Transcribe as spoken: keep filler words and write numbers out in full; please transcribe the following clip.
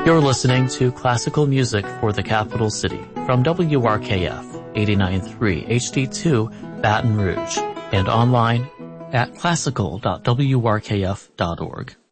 You're listening to classical music for the capital city from W R K F eighty-nine point three H D two Baton Rouge and online at classical dot w r k f dot org.